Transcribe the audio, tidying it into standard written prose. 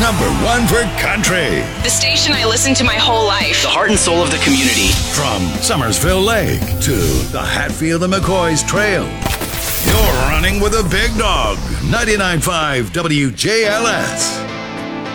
number one for country. The station I listened to my whole life. The heart and soul of the community. From Summersville Lake to the Hatfield and McCoy's Trail. You're running with a big dog. 99.5 WJLS.